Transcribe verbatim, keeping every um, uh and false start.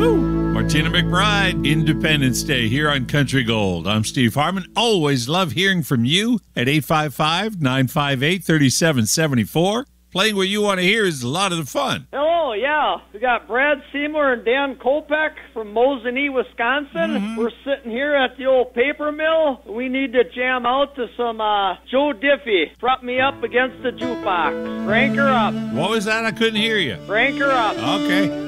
Martina McBride, Independence Day here on Country Gold. I'm Steve Harmon. Always love hearing from you at eight five five, nine five eight, three seven seven four. Playing what you want to hear is a lot of the fun. Hello, yeah. We got Brad Seymour and Dan Kopek from Mosinee, Wisconsin. Mm-hmm. We're sitting here at the old paper mill. We need to jam out to some uh, Joe Diffie. Prop me up against the jukebox. Crank her up. What was that? I couldn't hear you. Crank her up. Okay.